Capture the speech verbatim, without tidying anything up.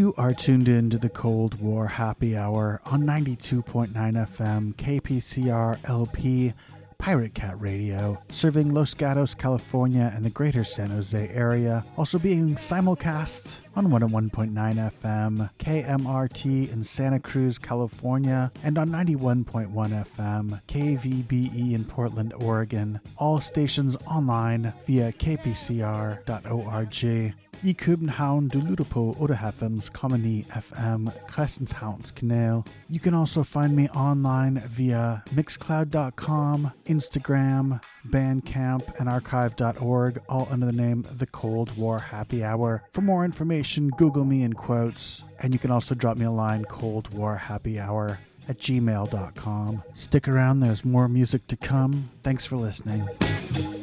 You are tuned in to the Cold War Happy Hour on ninety-two point nine F M K P C R L P Pirate Cat Radio, serving Los Gatos, California and the greater San Jose area, also being simulcast on one oh one point nine F M K M R T in Santa Cruz, California, and on ninety-one point one F M K V B E in Portland, Oregon. All stations online via k p c r dot org. I København du lytter på otteoghalvfems komma ni F M Christianshavns Kanal. You can also find me online via mixcloud dot com, Instagram, Bandcamp, and archive dot org, all under the name The Cold War Happy Hour. For more information, Google me in quotes, and you can also drop me a line, Cold War Happy Hour at gmail dot com. Stick around, there's more music to come. Thanks for listening.